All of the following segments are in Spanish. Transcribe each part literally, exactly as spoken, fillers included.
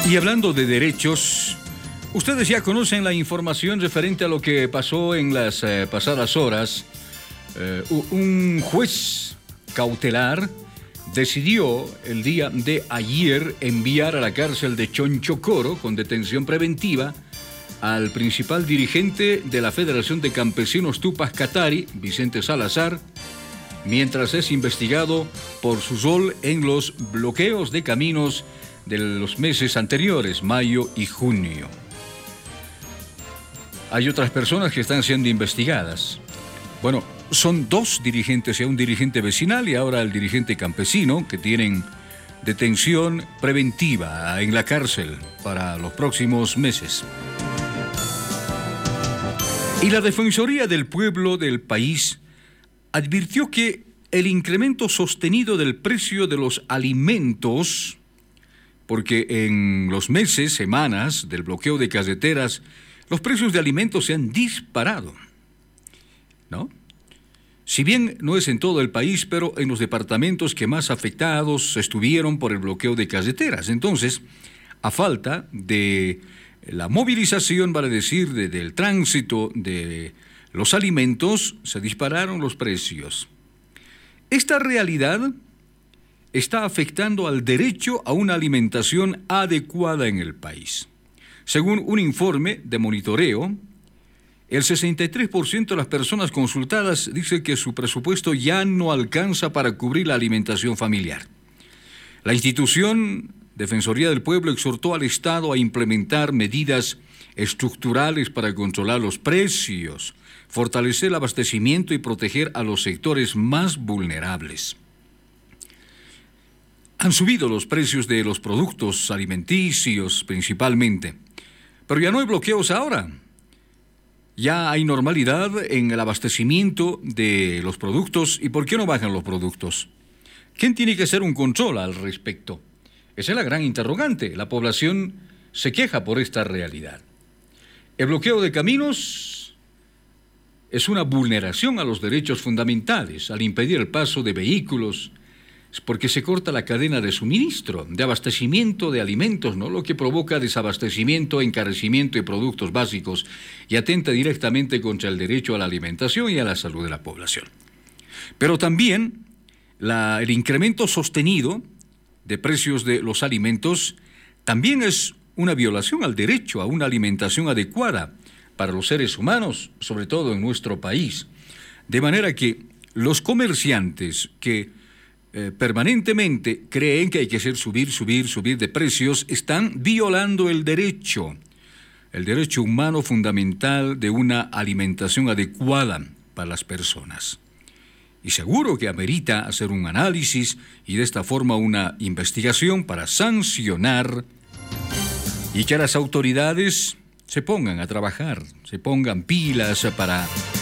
Y hablando de derechos, ustedes ya conocen la información referente a lo que pasó en las eh, pasadas horas. Eh, un juez cautelar decidió el día de ayer enviar a la cárcel de Chonchocoro con detención preventiva al principal dirigente de la Federación de Campesinos Tupac Katari, Vicente Salazar, mientras es investigado por su rol en los bloqueos de caminos de los meses anteriores, mayo y junio. Hay otras personas que están siendo investigadas. Bueno, son dos dirigentes, ya un dirigente vecinal y ahora el dirigente campesino, que tienen detención preventiva en la cárcel para los próximos meses. Y la Defensoría del Pueblo del país advirtió que el incremento sostenido del precio de los alimentos, porque en los meses, semanas del bloqueo de carreteras, los precios de alimentos se han disparado, ¿no? Si bien no es en todo el país, pero en los departamentos que más afectados estuvieron por el bloqueo de carreteras. Entonces, a falta de la movilización, vale decir, de, del tránsito de los alimentos, se dispararon los precios. Esta realidad está afectando al derecho a una alimentación adecuada en el país. Según un informe de monitoreo, el sesenta y tres por ciento de las personas consultadas dice que su presupuesto ya no alcanza para cubrir la alimentación familiar. La institución Defensoría del Pueblo exhortó al Estado a implementar medidas estructurales para controlar los precios, fortalecer el abastecimiento y proteger a los sectores más vulnerables. Han subido los precios de los productos alimenticios principalmente, pero ya no hay bloqueos ahora. Ya hay normalidad en el abastecimiento de los productos. ¿Y por qué no bajan los productos? ¿Quién tiene que hacer un control al respecto? Esa es la gran interrogante. La población se queja por esta realidad. El bloqueo de caminos es una vulneración a los derechos fundamentales al impedir el paso de vehículos, porque se corta la cadena de suministro, de abastecimiento de alimentos, ¿no? Lo que provoca desabastecimiento, encarecimiento de productos básicos y atenta directamente contra el derecho a la alimentación y a la salud de la población. Pero también la, el incremento sostenido de precios de los alimentos también es una violación al derecho a una alimentación adecuada para los seres humanos, sobre todo en nuestro país. De manera que los comerciantes que Eh, permanentemente creen que hay que hacer subir, subir, subir de precios, están violando el derecho, el derecho humano fundamental de una alimentación adecuada para las personas. Y seguro que amerita hacer un análisis y de esta forma una investigación para sancionar y que las autoridades se pongan a trabajar, se pongan pilas para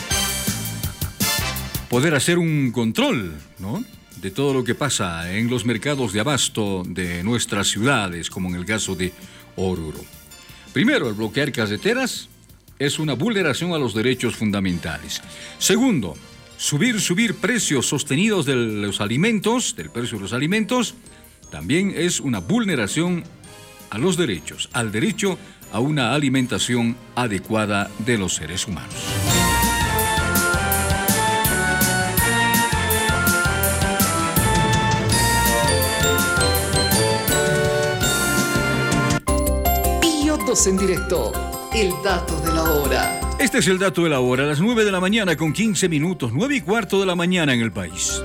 poder hacer un control, ¿no?, de todo lo que pasa en los mercados de abasto de nuestras ciudades, como en el caso de Oruro. Primero, el bloquear carreteras es una vulneración a los derechos fundamentales. Segundo, subir, subir precios sostenidos de los alimentos, del precio de los alimentos, también es una vulneración a los derechos, al derecho a una alimentación adecuada de los seres humanos. En directo, el dato de la hora. Este es el dato de la hora, a las nueve de la mañana con quince minutos, nueve y cuarto de la mañana en el país.